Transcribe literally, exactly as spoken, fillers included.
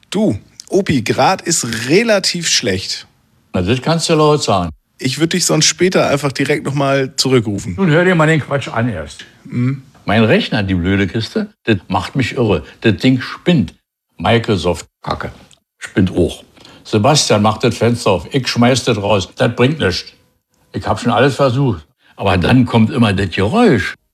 Du, Opi, Grad ist relativ schlecht. Na, das kannst du laut sagen. Ich würde dich sonst später einfach direkt nochmal zurückrufen. Nun hör dir mal den Quatsch an erst. Mhm. Mein Rechner, die blöde Kiste, das macht mich irre. Das Ding spinnt. Microsoft-Kacke. Spinnt auch. Sebastian macht das Fenster auf. Ich schmeiß das raus. Das bringt nichts. Ich hab schon alles versucht. Aber dann kommt immer das Geräusch.